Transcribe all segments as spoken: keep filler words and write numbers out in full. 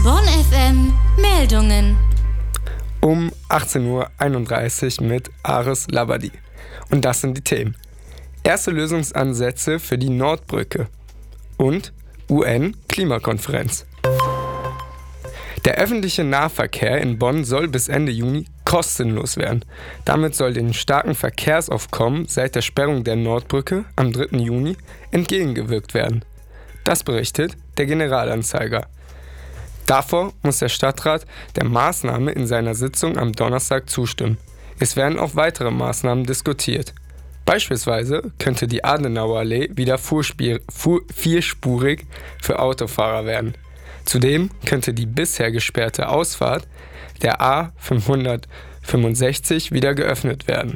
Bonn F M Meldungen. Um achtzehn Uhr einunddreißig mit Aris Labadi. Und das sind die Themen. Erste Lösungsansätze für die Nordbrücke und U N-Klimakonferenz. Der öffentliche Nahverkehr in Bonn soll bis Ende Juni kostenlos werden. Damit soll dem starken Verkehrsaufkommen seit der Sperrung der Nordbrücke am dritten Juni entgegengewirkt werden. Das berichtet der Generalanzeiger. Davor muss der Stadtrat der Maßnahme in seiner Sitzung am Donnerstag zustimmen. Es werden auch weitere Maßnahmen diskutiert. Beispielsweise könnte die Adenauerallee wieder vierspur- fuhr- vierspurig für Autofahrer werden. Zudem könnte die bisher gesperrte Ausfahrt der A fünfhundertfünfundsechzig wieder geöffnet werden.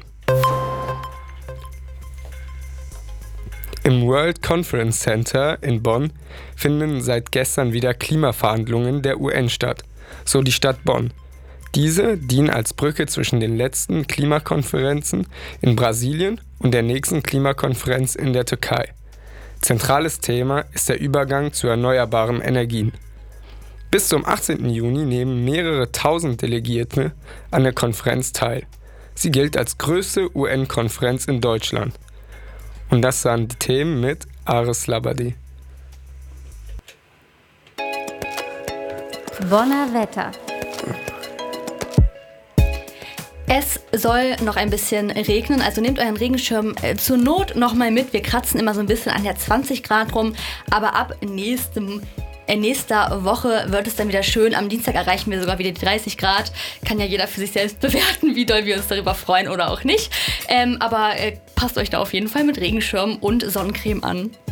Im World Conference Center in Bonn finden seit gestern wieder Klimaverhandlungen der U N statt, so die Stadt Bonn. Diese dienen als Brücke zwischen den letzten Klimakonferenzen in Brasilien und der nächsten Klimakonferenz in der Türkei. Zentrales Thema ist der Übergang zu erneuerbaren Energien. Bis zum achtzehnten Juni nehmen mehrere tausend Delegierte an der Konferenz teil. Sie gilt als größte U N-Konferenz in Deutschland. Und das waren die Themen mit Aris Labadi. Bonner Wetter. Es soll noch ein bisschen regnen, also nehmt euren Regenschirm äh, zur Not nochmal mit. Wir kratzen immer so ein bisschen an der zwanzig Grad rum, aber ab nächstem, äh, nächster Woche wird es dann wieder schön. Am Dienstag erreichen wir sogar wieder die dreißig Grad. Kann ja jeder für sich selbst bewerten, wie doll wir uns darüber freuen oder auch nicht. Ähm, aber äh, passt euch da auf jeden Fall mit Regenschirm und Sonnencreme an.